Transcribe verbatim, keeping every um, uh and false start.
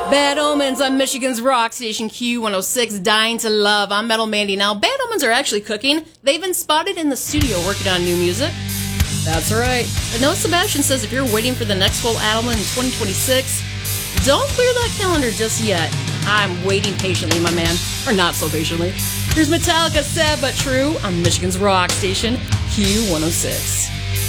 Bad Omens on Michigan's rock station Q one oh six, Dying to Love. I'm Metal Mandy. Now, Bad Omens are actually cooking. They've been spotted in the studio working on new music. That's right. But Noah Sebastian says if you're waiting for the next full album in twenty twenty-six, don't clear that calendar just yet. I'm waiting patiently, my man. Or not so patiently. Here's Metallica, Sad But True on Michigan's rock station Q one oh six.